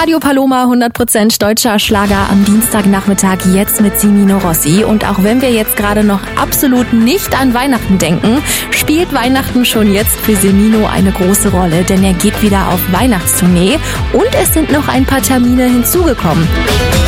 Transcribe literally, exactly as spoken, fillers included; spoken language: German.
Radio Paloma, hundert Prozent deutscher Schlager am Dienstagnachmittag, jetzt mit Semino Rossi. Und auch wenn wir jetzt gerade noch absolut nicht an Weihnachten denken, spielt Weihnachten schon jetzt für Semino eine große Rolle, denn er geht wieder auf Weihnachtstournee und es sind noch ein paar Termine hinzugekommen.